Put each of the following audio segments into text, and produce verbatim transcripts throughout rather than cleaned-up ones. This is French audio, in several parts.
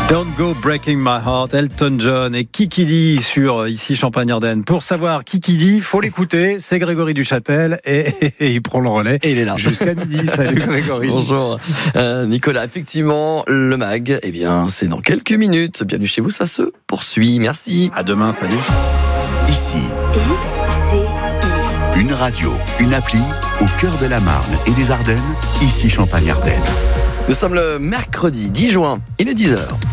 Don't Go Breaking My Heart, Elton John et Kikidi sur ici Champagne-Ardenne. Pour savoir Kikidi, faut l'écouter, c'est Grégory Duchâtel et, et, et il prend le relais. Et il est là. Jusqu'à midi. Salut Grégory. Bonjour euh, Nicolas, effectivement, le mag, eh bien c'est dans quelques minutes. Bienvenue chez vous, ça se poursuit. Merci. À demain, salut. Ici, I C I. une radio, une appli au cœur de la Marne et des Ardennes, ici Champagne-Ardenne. Nous sommes le mercredi dix juin, il est dix heures.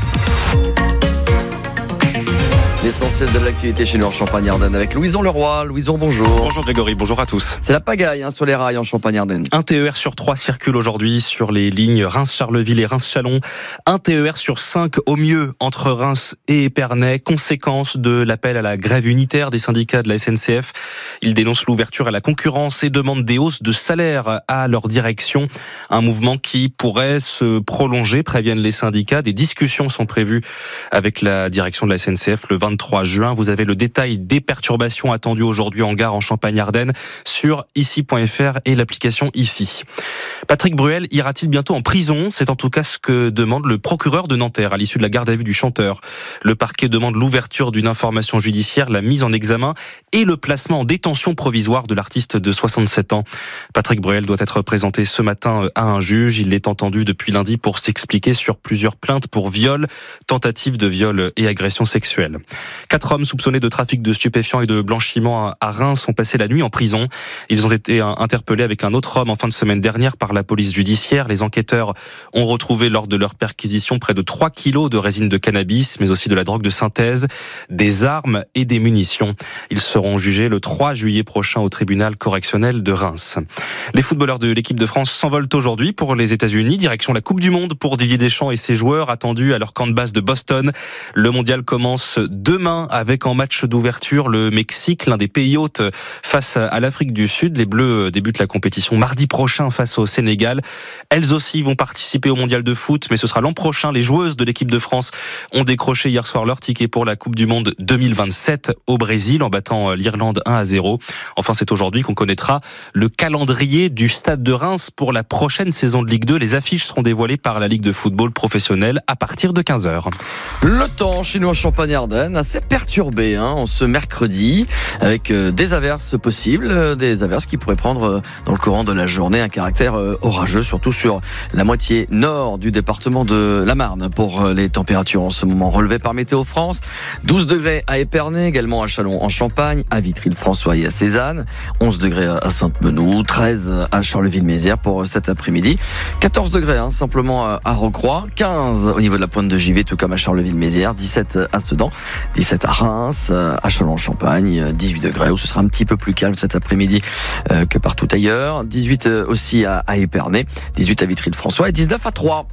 L'essentiel de l'actualité chez nous en Champagne-Ardenne avec Louison Leroy. Louison, bonjour. Bonjour Grégory, bonjour à tous. C'est la pagaille hein, sur les rails en Champagne-Ardenne. Un T E R sur trois circule aujourd'hui sur les lignes Reims-Charleville et Reims-Chalon. Un T E R sur cinq au mieux entre Reims et Épernay. Conséquence de l'appel à la grève unitaire des syndicats de la S N C F. Ils dénoncent l'ouverture à la concurrence et demandent des hausses de salaire à leur direction. Un mouvement qui pourrait se prolonger, préviennent les syndicats. Des discussions sont prévues avec la direction de la S N C F le vingt-trois juin. Vous avez le détail des perturbations attendues aujourd'hui en gare en Champagne-Ardenne sur ici point f r et l'application Ici. Patrick Bruel ira-t-il bientôt en prison ? C'est en tout cas ce que demande le procureur de Nanterre à l'issue de la garde à vue du chanteur. Le parquet demande l'ouverture d'une information judiciaire, la mise en examen et le placement en détention provisoire de l'artiste de soixante-sept ans. Patrick Bruel doit être présenté ce matin à un juge. Il est entendu depuis lundi pour s'expliquer sur plusieurs plaintes pour viol, tentative de viol et agression sexuelle. Quatre hommes soupçonnés de trafic de stupéfiants et de blanchiment à Reims ont passé la nuit en prison. Ils ont été interpellés avec un autre homme en fin de semaine dernière par la police judiciaire. Les enquêteurs ont retrouvé lors de leur perquisition près de trois kilos de résine de cannabis, mais aussi de la drogue de synthèse, des armes et des munitions. Ils seront jugés le trois juillet prochain au tribunal correctionnel de Reims. Les footballeurs de l'équipe de France s'envolent aujourd'hui pour les États-Unis, direction la Coupe du Monde pour Didier Deschamps et ses joueurs attendus à leur camp de base de Boston. Le mondial commence demain avec en match d'ouverture le Mexique, l'un des pays hôtes face à l'Afrique du Sud. Les Bleus débutent la compétition mardi prochain face au Sénégal. Elles aussi vont participer au mondial de foot, mais ce sera l'an prochain. Les joueuses de l'équipe de France ont décroché hier soir leur ticket pour la Coupe du Monde deux mille vingt-sept au Brésil en battant l'Irlande un à zéro. Enfin, c'est aujourd'hui qu'on connaîtra le calendrier du Stade de Reims pour la prochaine saison de Ligue deux. Les affiches seront dévoilées par la Ligue de football professionnelle à partir de quinze heures. Le temps chez nous en Champagne-Ardenne, assez perturbé hein, ce mercredi, avec euh, des averses possibles, euh, des averses qui pourraient prendre euh, dans le courant de la journée un caractère euh, orageux, surtout sur la moitié nord du département de la Marne. Pour euh, les températures en ce moment relevées par Météo France, douze degrés à Épernay, également à Chalon en Champagne, à Vitry-le-François et à Cézanne, onze degrés à Sainte-Menou, treize à Charleville-Mézières pour cet après-midi, quatorze degrés hein, simplement à Rocroi, quinze au niveau de la pointe de Givet, tout comme à Charleville-Mézières, dix-sept à Sedan, dix-sept à Reims, à Châlons-en-Champagne, dix-huit degrés où ce sera un petit peu plus calme cet après-midi euh, que partout ailleurs, dix-huit aussi à, à Épernay, dix-huit à Vitry-le-François et dix-neuf à Troyes.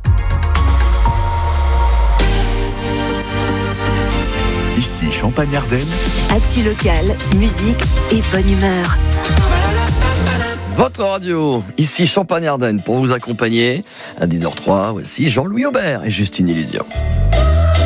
Ici Champagne-Ardenne. Actu locale, musique et bonne humeur. Votre radio, ici Champagne-Ardenne, pour vous accompagner à dix heures zéro trois. Voici Jean-Louis Aubert et Juste une illusion.